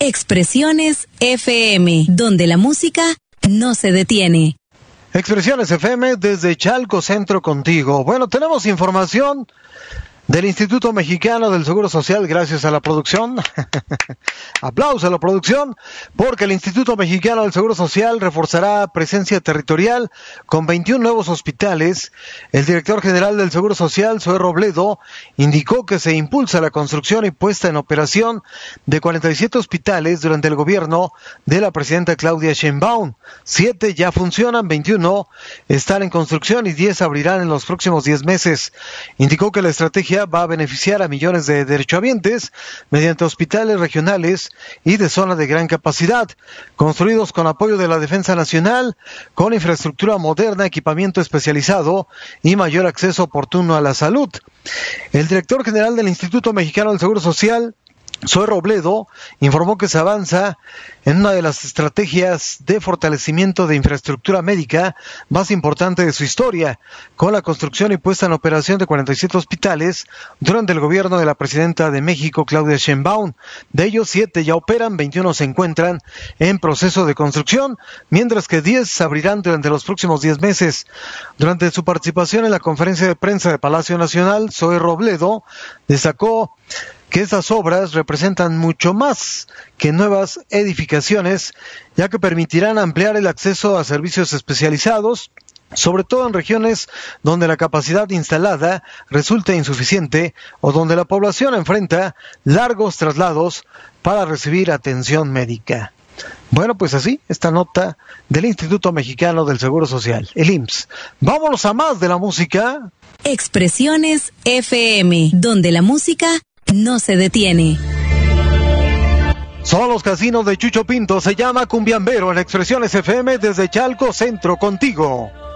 Expresiones FM, donde la música no se detiene. Expresiones FM desde Chalco Centro contigo. Bueno, tenemos información del Instituto Mexicano del Seguro Social, gracias a la producción. Aplauso a la producción, porque el Instituto Mexicano del Seguro Social reforzará presencia territorial con 21 nuevos hospitales. El director general del Seguro Social, Zoé Robledo, indicó que se impulsa la construcción y puesta en operación de 47 hospitales durante el gobierno de la presidenta Claudia Sheinbaum. 7 ya funcionan, 21 están en construcción y 10 abrirán en los próximos 10 meses. Indicó que la estrategia va a beneficiar a millones de derechohabientes mediante hospitales regionales y de zona de gran capacidad, construidos con apoyo de la Defensa Nacional, con infraestructura moderna, equipamiento especializado y mayor acceso oportuno a la salud. El director general del Instituto Mexicano del Seguro Social, Zoé Robledo, informó que se avanza en una de las estrategias de fortalecimiento de infraestructura médica más importante de su historia, con la construcción y puesta en operación de 47 hospitales durante el gobierno de la presidenta de México, Claudia Sheinbaum. De ellos, 7 ya operan, 21 se encuentran en proceso de construcción, mientras que 10 se abrirán durante los próximos 10 meses. Durante su participación en la conferencia de prensa de Palacio Nacional, Zoé Robledo destacó que estas obras representan mucho más que nuevas edificaciones, ya que permitirán ampliar el acceso a servicios especializados, sobre todo en regiones donde la capacidad instalada resulta insuficiente o donde la población enfrenta largos traslados para recibir atención médica. Bueno, pues así, esta nota del Instituto Mexicano del Seguro Social, el IMSS. Vámonos a más de la música. Expresiones FM, donde la música no se detiene. Son los casinos de Chucho Pinto, se llama Cumbiambero en Expresiones FM desde Chalco Centro contigo.